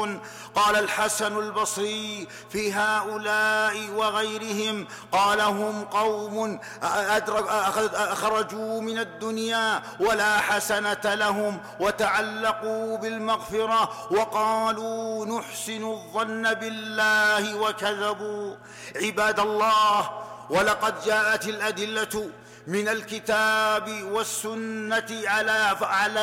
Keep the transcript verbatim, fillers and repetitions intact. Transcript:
قال الحسن البصري في هؤلاء وغيرهم، قال: هم قوم أخرجوا من الدنيا ولا حسنة لهم وتعلقوا بالمغفرة وقالوا نحسن الظن بالله وكذبوا. عباد الله، ولقد جاءت الأدلة من الكتاب والسنة على